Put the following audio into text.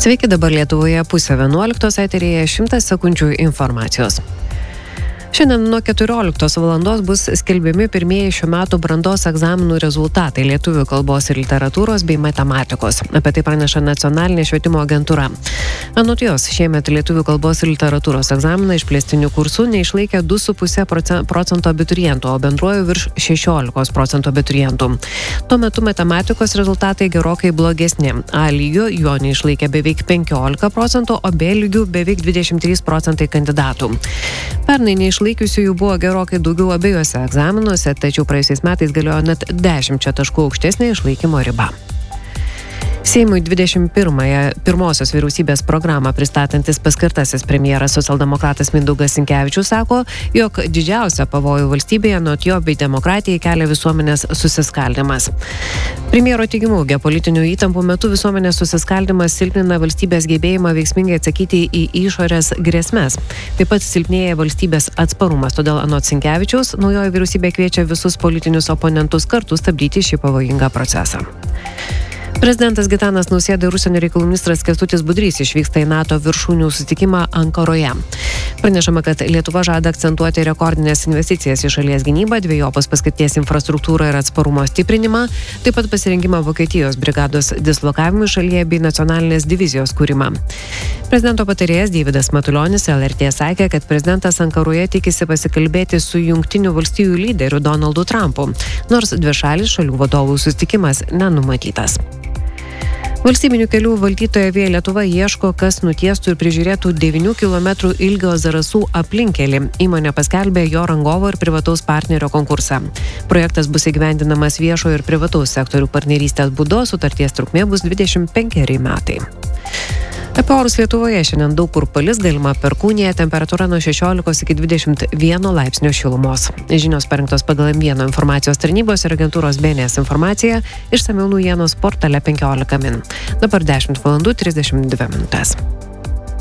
Sveiki, dabar Lietuvoje 10:11 eteryje 100 sekundžių informacijos. Šiandien nuo 14 valandos bus skelbiami pirmieji šių metų brandos egzaminų rezultatai lietuvių kalbos ir literatūros bei matematikos. Apie tai praneša Nacionalinė švietimo agentūra. Anot jos, šiemet lietuvių kalbos ir literatūros egzaminą išplėstiniu kursu neišlaikė 2,5% abiturientų, o bendruoju virš 16% abiturientų. Tuo metu matematikos rezultatai gerokai blogesni. A lygiu jo neišlaikė beveik 15%, o B lygiu beveik 23% kandidatų. Pernai neišlaikiusiųjų buvo gerokai daugiau abiejuose egzaminuose, tačiau praėjusiais metais galiojo net 10 taškų aukštesnė išlaikymo riba. Seimui 21-osios vyriausybės programą pristatantis paskirtasis premjeras socialdemokratas Mindaugas Sinkevičius sako, jog didžiausią pavojų valstybėje anot jo bei demokratijai kelia visuomenės susiskaldymas. Premjero teigimu, geopolitinių įtampų metu visuomenės susiskaldymas silpnina valstybės gebėjimą veiksmingai atsakyti į išorės grėsmes. Taip pat silpnėja valstybės atsparumas, todėl anot Sinkevičiaus naujoji vyriausybė kviečia visus politinius oponentus kartu stabdyti šį pavojingą procesą. Prezidentas Gitanas Nausėda ir užsienio reikalų ministras Kęstutis Budrys išvyksta į NATO viršūnių susitikimą Ankaroje. Pranešama, kad Lietuva žada akcentuoti rekordinės investicijas į šalies gynybą, dvejopos paskirties infrastruktūrą ir atsparumo stiprinimą, taip pat pasirengimą Vokietijos brigados dislokavimui šalyje bei nacionalinės divizijos kūrimą. Prezidento patarėjas Deividas Matulionis LRT sakė, kad prezidentas Ankaroje tikisi pasikalbėti su Jungtinių valstijų lyderiu Donaldu Trumpu, nors dvišalis šalių vadovų susitikimas nenumatytas. Valstybinių kelių valdytoja Via Lietuva ieško, kas nutiestų ir prižiūrėtų 9 km ilgio Zarasų aplinkelį. Įmonė paskelbė jo rangovo ir privataus partnerio konkursą. Projektas bus įgyvendinamas viešojo ir privataus sektorių partnerystės būdu, sutarties trukmė bus 25 metai. Apie orus Lietuvoje šiandien daug kur palis, galima perkūnija, temperatūra nuo 16 iki 21 laipsnio šilumos. Žinios parengtos pagal M1 informacijos tarnybos ir agentūros BNS informaciją, išsamiau naujienos portale 15 min. Dabar 10:32.